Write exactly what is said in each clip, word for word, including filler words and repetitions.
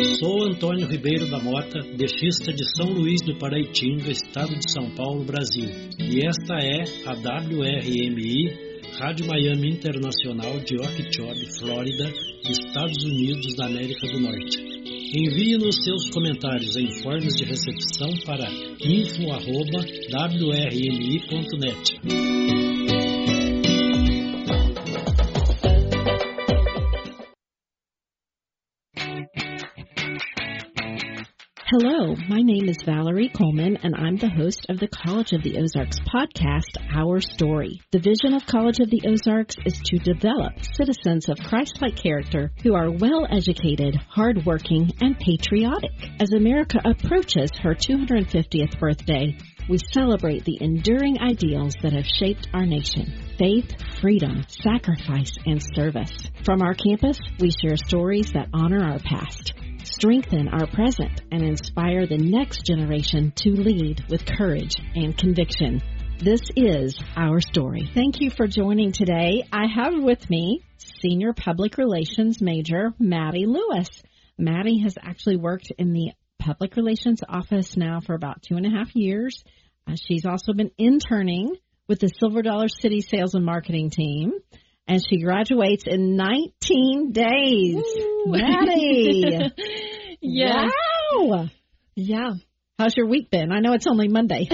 Sou Antônio Ribeiro da Mota, dexista de São Luís do Paraitinga, estado de São Paulo, Brasil. E esta é a W R M I, Rádio Miami Internacional de Okeechobee, Flórida, Estados Unidos da América do Norte. Envie-nos seus comentários em formas de recepção para info arroba w r m i ponto net. Hello, my name is Valerie Coleman, and I'm the host of the College of the Ozarks podcast, Our Story. The vision of College of the Ozarks is to develop citizens of Christ-like character who are well-educated, hardworking, and patriotic. As America approaches her two hundred fiftieth birthday, we celebrate the enduring ideals that have shaped our nation: faith, freedom, sacrifice, and service. From our campus, we share stories that honor our past, strengthen our present, and inspire the next generation to lead with courage and conviction. This is Our Story. Thank you for joining today. I have with me Senior Public Relations Major Maddie Lewis. Maddie has actually worked in the Public Relations Office now for about two and a half years. Uh, she's also been interning with the Silver Dollar City Sales and Marketing team, and she graduates in nineteen days. Woo. Maddie! Yeah. Wow! Yeah. How's your week been? I know it's only Monday.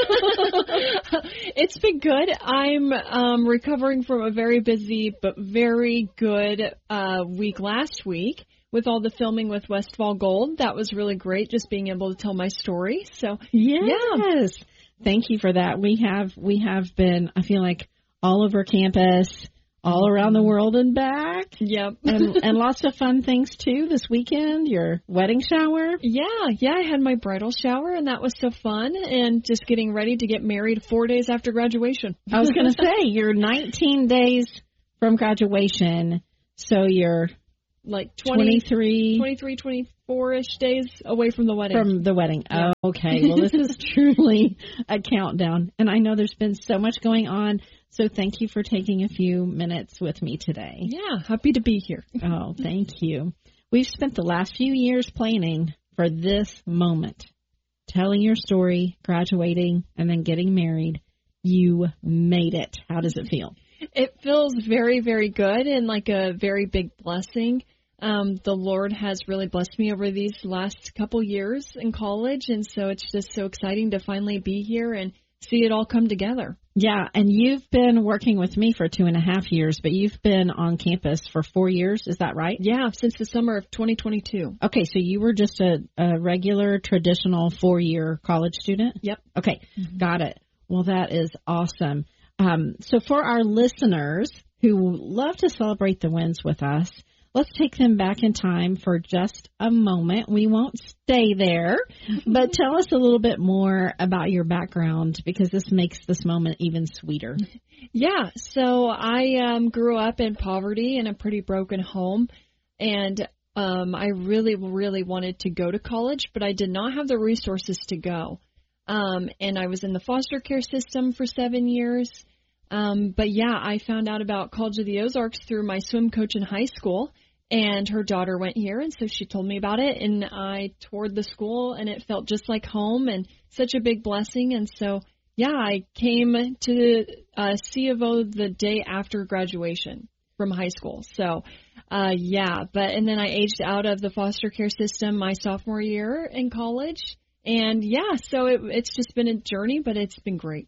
It's been good. I'm um, recovering from a very busy but very good uh, week last week with all the filming with Westfall Gold. That was really great, just being able to tell my story. So yes. Yeah. Thank you for that. We have we have been, I feel like, all over campus, all around the world and back. Yep. and, and lots of fun things, too, this weekend. Your wedding shower. Yeah, yeah. I had my bridal shower, and that was so fun. And just getting ready to get married four days after graduation. I was going to say, you're nineteen days from graduation, so you're like twenty, twenty-three, twenty-three, twenty-four-ish days away from the wedding. From the wedding. Yeah. Oh, okay. Well, this is truly a countdown. And I know there's been so much going on. So thank you for taking a few minutes with me today. Yeah, happy to be here. Oh, thank you. We've spent the last few years planning for this moment, telling your story, graduating, and then getting married. You made it. How does it feel? It feels very, very good and like a very big blessing. Um, the Lord has really blessed me over these last couple years in college, and so it's just so exciting to finally be here and see it all come together. Yeah, and you've been working with me for two and a half years, but you've been on campus for four years. Is that right? Yeah, since the summer of twenty twenty-two. Okay, so you were just a, a regular, traditional four-year college student? Yep. Okay, mm-hmm. Got it. Well, that is awesome. Um, so for our listeners who love to celebrate the wins with us, let's take them back in time for just a moment. We won't stay there, but tell us a little bit more about your background, because this makes this moment even sweeter. Yeah, so I um, grew up in poverty in a pretty broken home, and um, I really, really wanted to go to college, but I did not have the resources to go. Um, and I was in the foster care system for seven years. Um, but, yeah, I found out about College of the Ozarks through my swim coach in high school. And her daughter went here, and so she told me about it, and I toured the school, and it felt just like home and such a big blessing. And so, yeah, I came to uh, C of O the day after graduation from high school. So, uh, yeah, but and then I aged out of the foster care system my sophomore year in college. And, yeah, so it, it's just been a journey, but it's been great.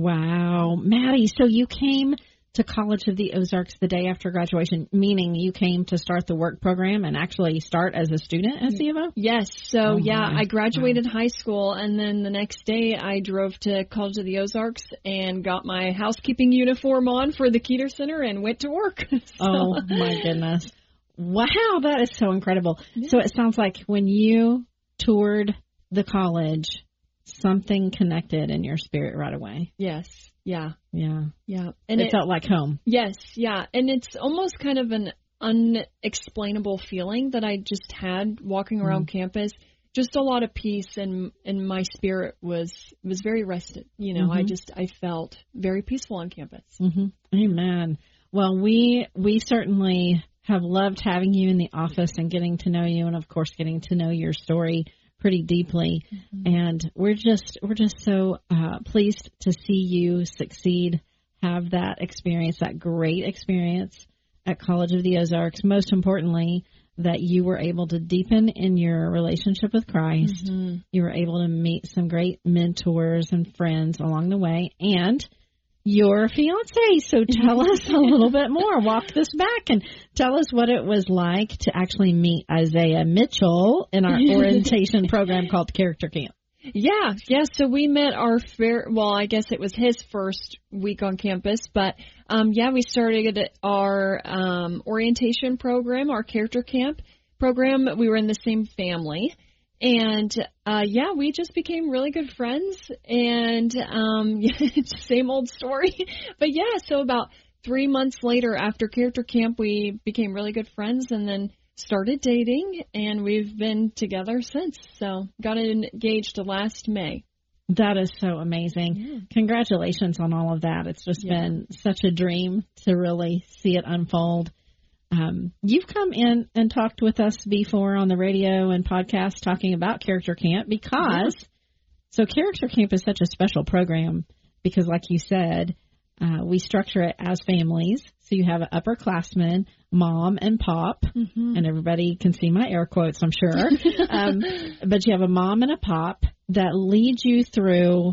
Wow. Maddie, so you came to College of the Ozarks the day after graduation, meaning you came to start the work program and actually start as a student at C of O? Yes. So, oh yeah, my. I graduated wow. high school, and then the next day I drove to College of the Ozarks and got my housekeeping uniform on for the Keeter Center and went to work. so. Oh, my goodness. Wow, that is so incredible. Yeah. So it sounds like when you toured the college, something connected in your spirit right away. Yes. Yeah. Yeah. Yeah. And it, it felt like home. Yes. Yeah. And it's almost kind of an unexplainable feeling that I just had walking around mm-hmm. campus. Just a lot of peace, and and my spirit was was very rested. You know, mm-hmm. I just I felt very peaceful on campus. Mm-hmm. Amen. Well, we we certainly have loved having you in the office and getting to know you, and of course getting to know your story pretty deeply. Mm-hmm. And we're just we're just so uh, pleased to see you succeed, have that experience, that great experience at College of the Ozarks. Most importantly, that you were able to deepen in your relationship with Christ. Mm-hmm. You were able to meet some great mentors and friends along the way, and your fiance. So tell us a little bit more. Walk this back and tell us what it was like to actually meet Isaiah Mitchell in our orientation program called Character Camp. Yeah, yeah. So we met our fair, well, I guess it was his first week on campus, but um, yeah, we started our um, orientation program, our Character Camp program. We were in the same family. And, uh, yeah, we just became really good friends, and, um, same old story. But yeah, so about three months later after Character Camp, we became really good friends and then started dating, and we've been together since. So got engaged last May. That is so amazing. Yeah. Congratulations on all of that. It's just yeah. been such a dream to really see it unfold. Um, you've come in and talked with us before on the radio and podcast talking about Character Camp because, yeah. so Character Camp is such a special program because, like you said, uh, we structure it as families. So you have an upperclassman, mom, and pop, mm-hmm. and everybody can see my air quotes, I'm sure. um, but you have a mom and a pop that lead you through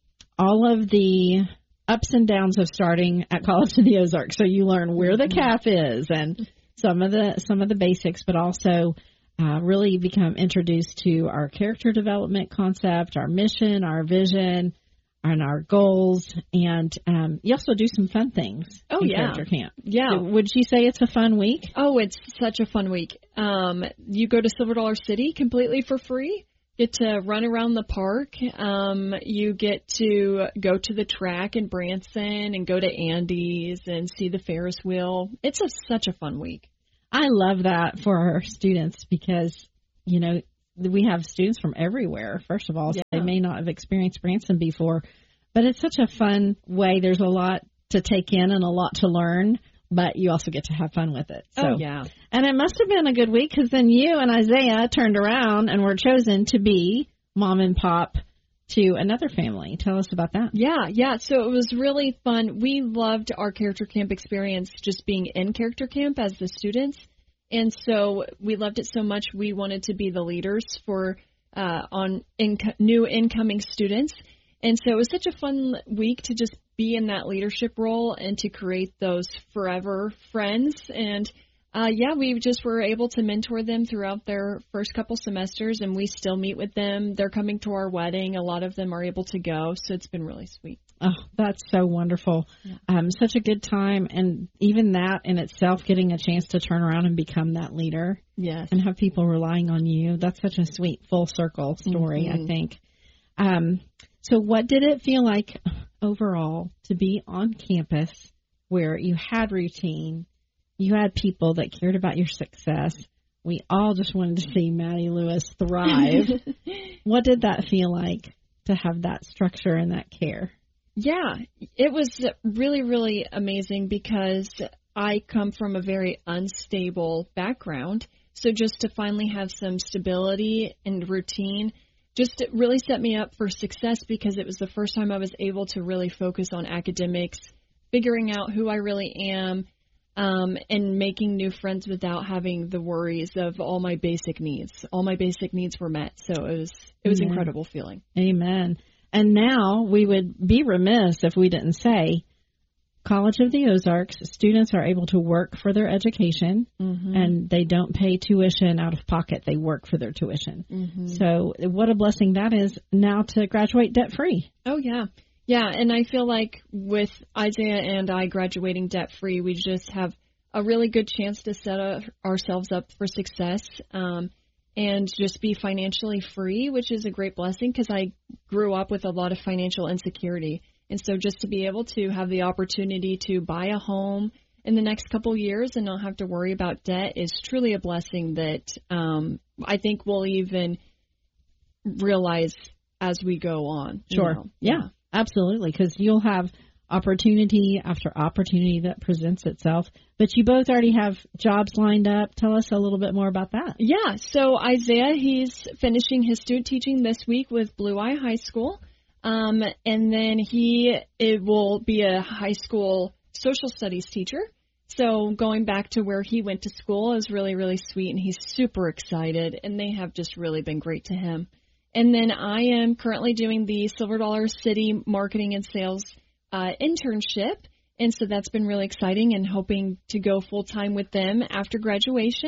all of the ups and downs of starting at College of the Ozarks. So you learn where the C A F is and some of the some of the basics, but also uh, really become introduced to our character development concept, our mission, our vision, and our goals. And um, you also do some fun things oh, in yeah. Character Camp. Yeah. So would you say it's a fun week? Oh, it's such a fun week. Um, you go to Silver Dollar City completely for free. Get to run around the park. Um, you get to go to the track in Branson and go to Andy's and see the Ferris wheel. It's a, such a fun week. I love that for our students because, you know, we have students from everywhere, first of all. So yeah. They may not have experienced Branson before, but it's such a fun way. There's a lot to take in and a lot to learn, but you also get to have fun with it. So, oh, yeah. And it must have been a good week because then you and Isaiah turned around and were chosen to be mom and pop to another family. Tell us about that. Yeah, yeah. So it was really fun. We loved our Character Camp experience, just being in Character Camp as the students. And so we loved it so much, we wanted to be the leaders for uh, on inc- new incoming students. And so it was such a fun week to just be in that leadership role and to create those forever friends. And, uh, yeah, we just were able to mentor them throughout their first couple semesters, and we still meet with them. They're coming to our wedding. A lot of them are able to go, so it's been really sweet. Oh, that's so wonderful. Yeah. Um, such a good time. And even that in itself, getting a chance to turn around and become that leader. Yes. And have people relying on you. That's such a sweet full circle story, mm-hmm. I think. Um, so what did it feel like overall to be on campus where you had routine, you had people that cared about your success? We all just wanted to see Maddie Lewis thrive. What did that feel like to have that structure and that care? Yeah, it was really, really amazing because I come from a very unstable background. So just to finally have some stability and routine just really set me up for success because it was the first time I was able to really focus on academics, figuring out who I really am, um, and making new friends without having the worries of all my basic needs. All my basic needs were met. So it was it was an incredible feeling. Amen. And now we would be remiss if we didn't say College of the Ozarks students are able to work for their education, mm-hmm. and they don't pay tuition out of pocket. They work for their tuition. Mm-hmm. So what a blessing that is now to graduate debt-free. Oh, yeah. Yeah, and I feel like with Isaiah and I graduating debt-free, we just have a really good chance to set a, ourselves up for success. Um and just be financially free, which is a great blessing because I grew up with a lot of financial insecurity. And so just to be able to have the opportunity to buy a home in the next couple years and not have to worry about debt is truly a blessing that um, I think we'll even realize as we go on. Sure. You know? Yeah, absolutely. Because you'll have opportunity after opportunity that presents itself. But you both already have jobs lined up. Tell us a little bit more about that. Yeah, so Isaiah, he's finishing his student teaching this week with Blue Eye High School. Um, and then he it will be a high school social studies teacher. So going back to where he went to school is really, really sweet, and he's super excited, and they have just really been great to him. And then I am currently doing the Silver Dollar City marketing and sales uh, internship, and so that's been really exciting and hoping to go full-time with them after graduation.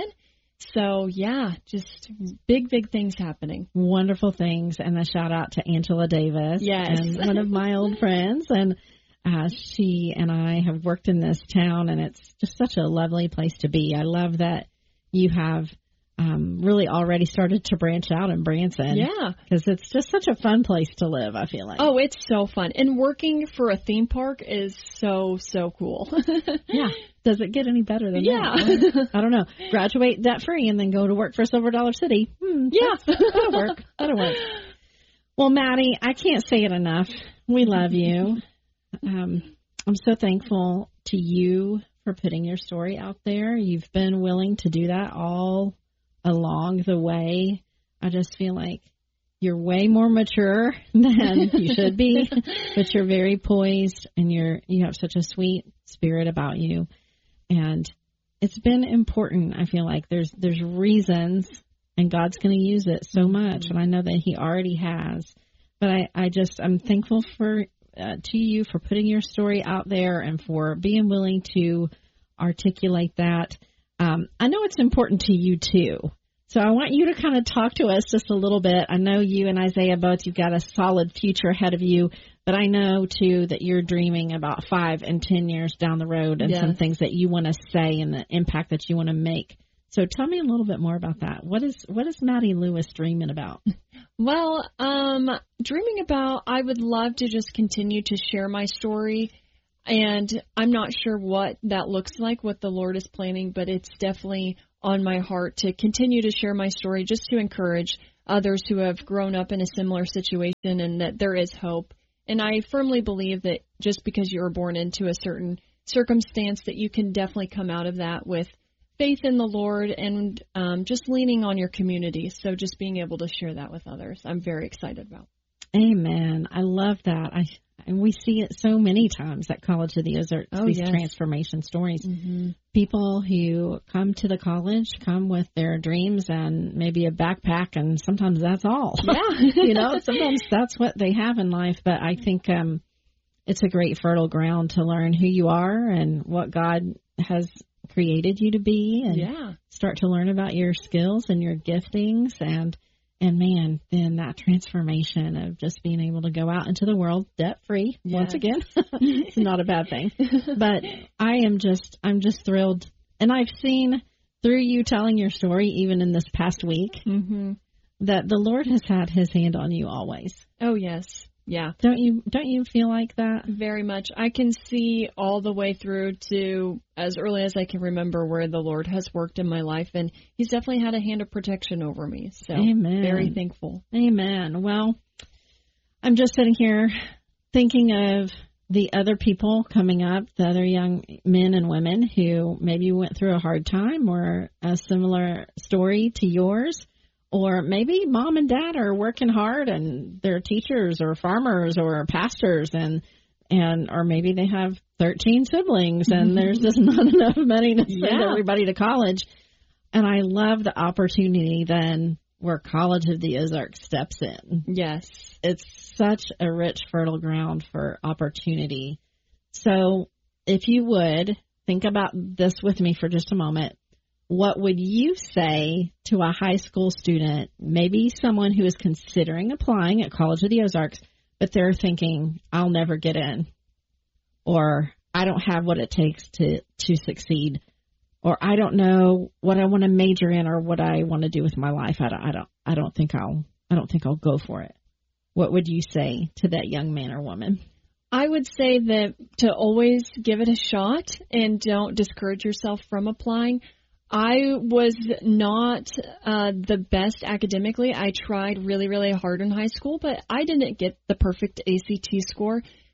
So, yeah, just big, big things happening. Wonderful things, and a shout-out to Angela Davis. Yes. And one of my old friends, and uh, she and I have worked in this town, and it's just such a lovely place to be. I love that you have um, really already started to branch out in Branson. Yeah. Because it's just such a fun place to live, I feel like. Oh, it's so fun. And working for a theme park is so, so cool. Yeah. Does it get any better than yeah. that? I don't know. Graduate debt-free and then go to work for Silver Dollar City. Hmm, yeah. That'll work. That'll work. Well, Maddie, I can't say it enough. We love you. Um, I'm so thankful to you for putting your story out there. You've been willing to do that all along the way. I just feel like you're way more mature than you should be, but you're very poised, and you're you have such a sweet spirit about you. And it's been important. I feel like there's there's reasons, and God's going to use it so much, and I know that He already has. But I, I just I'm thankful for uh, to you for putting your story out there and for being willing to articulate that. Um, I know it's important to you too. So I want you to kind of talk to us just a little bit. I know you and Isaiah both, you've got a solid future ahead of you, but I know too that you're dreaming about five and ten years down the road, and yes, some things that you want to say and the impact that you want to make. So tell me a little bit more about that. What is what is Maddie Lewis dreaming about? Well, um, dreaming about, I would love to just continue to share my story. And I'm not sure what that looks like, what the Lord is planning, but it's definitely on my heart to continue to share my story, just to encourage others who have grown up in a similar situation, and that there is hope. And I firmly believe that just because you were born into a certain circumstance, that you can definitely come out of that with faith in the Lord and um, just leaning on your community. So just being able to share that with others, I'm very excited about. Amen. I love that. I and we see it so many times at College of the Ozarks, oh, these yes. transformation stories. Mm-hmm. People who come to the college come with their dreams and maybe a backpack, and sometimes that's all. Yeah. You know, sometimes that's what they have in life. But I think um, it's a great fertile ground to learn who you are and what God has created you to be, and yeah. start to learn about your skills and your giftings, and And man, then that transformation of just being able to go out into the world debt-free, yes. once again, it's not a bad thing. But I am just, I'm just thrilled. And I've seen through you telling your story, even in this past week, mm-hmm. that the Lord has had His hand on you always. Oh, yes. Yeah. Don't you, don't you feel like that? Very much. I can see all the way through to as early as I can remember where the Lord has worked in my life, and He's definitely had a hand of protection over me. So Amen. Very thankful. Amen. Well, I'm just sitting here thinking of the other people coming up, the other young men and women who maybe went through a hard time or a similar story to yours. Or maybe mom and dad are working hard and they're teachers or farmers or pastors, and and or maybe they have thirteen siblings and there's just not enough money to send yeah. everybody to college. And I love the opportunity then where College of the Ozarks steps in. Yes. It's such a rich, fertile ground for opportunity. So if you would, think about this with me for just a moment. What would you say to a high school student, maybe someone who is considering applying at College of the Ozarks, but they're thinking, I'll never get in, or I don't have what it takes to, to succeed, or I don't know what I want to major in or what I want to do with my life. I don't, I don't, I don't think I'll, I don't think I'll go for it. What would you say to that young man or woman? I would say that to always give it a shot and don't discourage yourself from applying. I was not uh, the best academically. I tried really, really hard in high school, but I didn't get the perfect A C T score.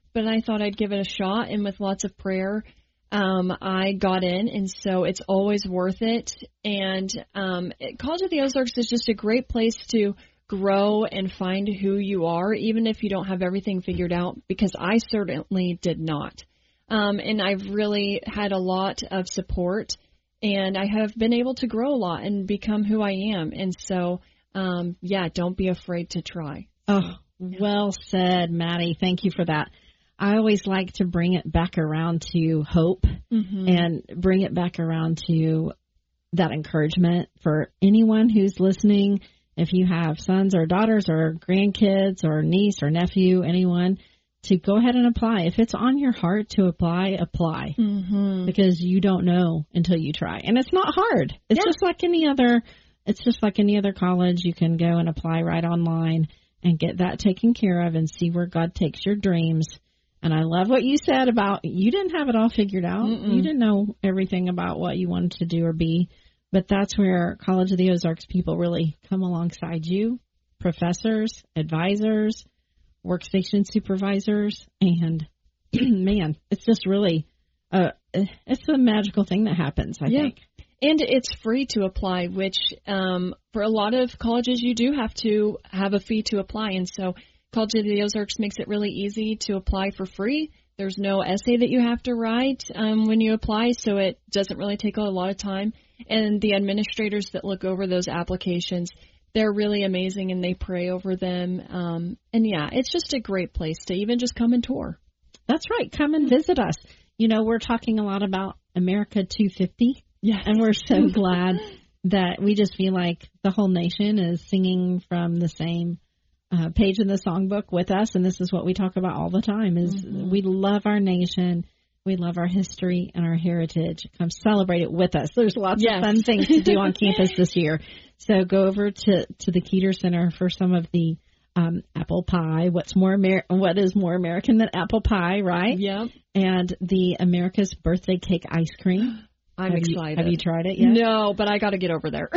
but I thought I'd give it a shot, and with lots of prayer, um, I got in, and so it's always worth it. And um, College of the Ozarks is just a great place to grow and find who you are, even if you don't have everything figured out, because I certainly did not. Um, and I've really had a lot of support, and I have been able to grow a lot and become who I am. And so, um, yeah, don't be afraid to try. Oh, well said, Maddie. Thank you for that. I always like to bring it back around to hope mm-hmm. and bring it back around to that encouragement for anyone who's listening. If you have sons or daughters or grandkids or niece or nephew, anyone, to go ahead and apply. If it's on your heart to apply, apply. Mm-hmm. Because you don't know until you try. And it's not hard. It's yeah. just like any other, it's just like any other college. You can go and apply right online and get that taken care of and see where God takes your dreams. And I love what you said about you didn't have it all figured out. Mm-mm. You didn't know everything about what you wanted to do or be. But that's where College of the Ozarks people really come alongside you, professors, advisors, workstation supervisors, and man, it's just really, uh, it's a magical thing that happens, I yeah. think. And it's free to apply, which um, for a lot of colleges, you do have to have a fee to apply. And so College of the Ozarks makes it really easy to apply for free. There's no essay that you have to write um, when you apply, so it doesn't really take a lot of time. And the administrators that look over those applications, they're really amazing, and they pray over them. Um, and, yeah, it's just a great place to even just come and tour. That's right. Come and visit us. You know, we're talking a lot about America two fifty. Yeah. And we're so glad that we just feel like the whole nation is singing from the same uh, page in the songbook with us. And this is what we talk about all the time is mm-hmm. we love our nation. We love our history and our heritage. Come celebrate it with us. There's lots yes. of fun things to do on campus this year. So go over to, to the Keeter Center for some of the um, apple pie. What's more Amer- What is more American than apple pie, right? Yep. And the America's Birthday Cake Ice Cream. I'm have excited. You, have you tried it yet? No, but I got to get over there.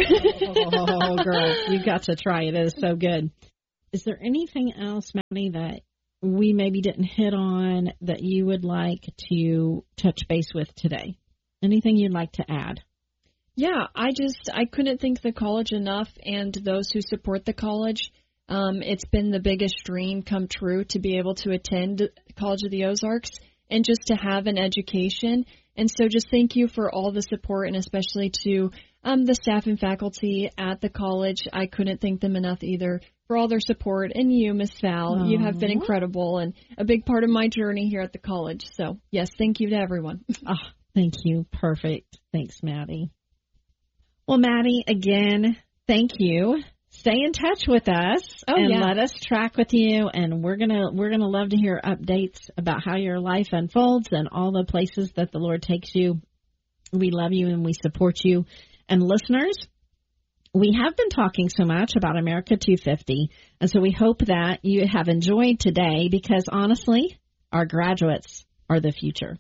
oh, girl, you've got to try it. It is so good. Is there anything else, Maddie, that we maybe didn't hit on that you would like to touch base with today? Anything you'd like to add? Yeah, I just, I couldn't thank the college enough and those who support the college. Um, it's been the biggest dream come true to be able to attend College of the Ozarks and just to have an education. And so just thank you for all the support, and especially to um, the staff and faculty at the college. I couldn't thank them enough either for all their support. And you, Miss Val, Aww. You have been incredible and a big part of my journey here at the college. So, yes, thank you to everyone. Oh, thank you. Perfect. Thanks, Maddie. Well, Maddie, again, thank you. Stay in touch with us oh, and yeah. let us track with you. And we're gonna we're gonna love to hear updates about how your life unfolds and all the places that the Lord takes you. We love you and we support you. And listeners, we have been talking so much about America two fifty, and so we hope that you have enjoyed today, because honestly, our graduates are the future.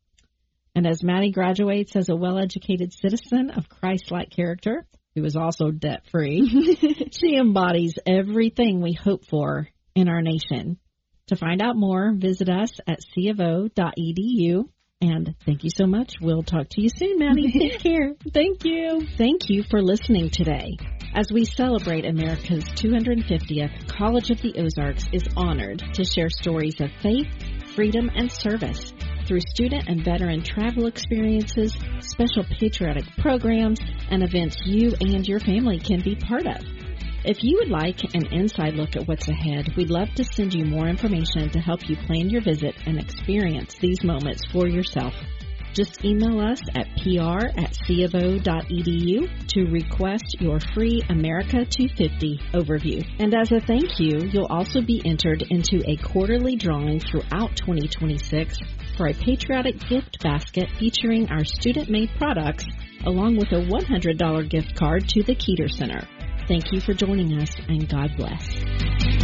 And as Maddie graduates as a well-educated citizen of Christ-like character, who is also debt-free, she embodies everything we hope for in our nation. To find out more, visit us at c of o dot e d u. And thank you so much. We'll talk to you soon, Maddie. Take care. Thank you. Thank you for listening today. As we celebrate America's two hundred fiftieth, College of the Ozarks is honored to share stories of faith, freedom, and service through student and veteran travel experiences, special patriotic programs, and events you and your family can be part of. If you would like an inside look at what's ahead, we'd love to send you more information to help you plan your visit and experience these moments for yourself. Just email us at p r at c of o dot e d u to request your free America two fifty overview. And as a thank you, you'll also be entered into a quarterly drawing throughout twenty twenty-six for a patriotic gift basket featuring our student-made products, along with a one hundred dollars gift card to the Keeter Center. Thank you for joining us, and God bless.